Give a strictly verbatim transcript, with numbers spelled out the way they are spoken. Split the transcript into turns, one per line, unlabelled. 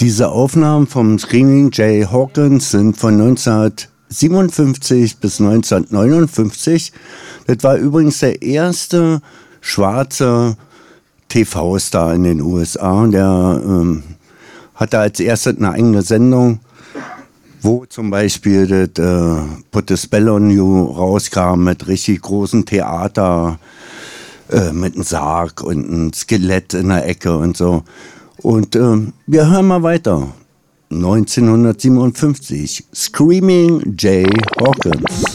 Diese Aufnahmen vom Screaming Jay Hawkins sind von neunzehnhundertsiebenundfünfzig bis neunzehnhundertneunundfünfzig. Das war übrigens der erste schwarze T V-Star in den U S A. Der ähm, hatte als erstes eine eigene Sendung, wo zum Beispiel das äh, Put the Spell on You rauskam mit richtig großen Theater, äh, mit einem Sarg und einem Skelett in der Ecke und so. Und ähm, wir hören mal weiter. neunzehnhundertsiebenundfünfzig, Screaming Jay Hawkins.